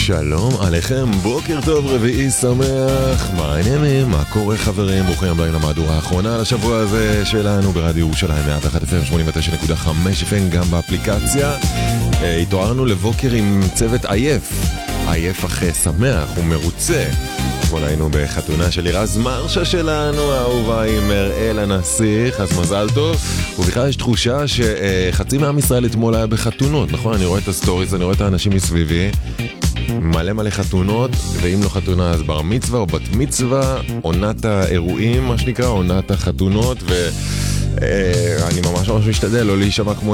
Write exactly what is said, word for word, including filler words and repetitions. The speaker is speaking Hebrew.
שלום עליכם, בוקר טוב, רביעי שמח. מה העניינים? מה קורה חברים? ברוכים הבאים למהדורה האחרונה לשבוע הזה שלנו ברדיו ירושלים מאה ואחת אף אם שמונים ותשע נקודה חמש אף אם, גם באפליקציה. התעוררנו לבוקר עם צוות עייף, עייף אך שמח ומרוצה. אתמול היינו בחתונה של לירז מרשה שלנו, האהובה עם אראל הנסיך, אז מזל טוב. ובכלל יש תחושה שחצי מעם ישראל אתמול היה בחתונות, נכון? אני רואה את הסטוריז, אני רואה את האנשים מסביבי, מלא מלא חתונות, ואם לא חתונה אז בר מצווה או בת מצווה, עונת האירועים, מה שנקרא, עונת החתונות, ואני ממש ממש משתדל לא להישמע כמו